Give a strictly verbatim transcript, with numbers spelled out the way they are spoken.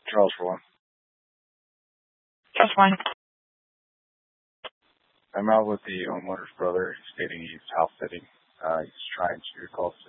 Charles for one. Just one. I'm out with the homeowner's brother stating he's house sitting. Uh, he's trying to call